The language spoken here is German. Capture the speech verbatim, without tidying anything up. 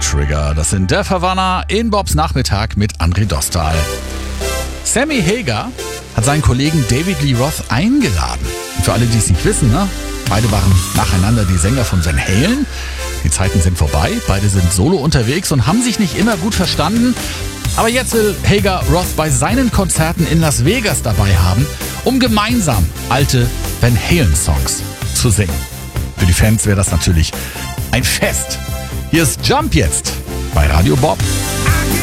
Trigger. Das sind der Havana in Bobs Nachmittag mit André Dostal. Sammy Hagar hat seinen Kollegen David Lee Roth eingeladen. Und für alle, die es nicht wissen, ne? Beide waren nacheinander die Sänger von Van Halen. Die Zeiten sind vorbei, beide sind solo unterwegs und haben sich nicht immer gut verstanden. Aber jetzt will Hagar Roth bei seinen Konzerten in Las Vegas dabei haben, um gemeinsam alte Van Halen-Songs zu singen. Für die Fans wäre das natürlich ein Fest. Hier ist Jump jetzt bei Radio Bob.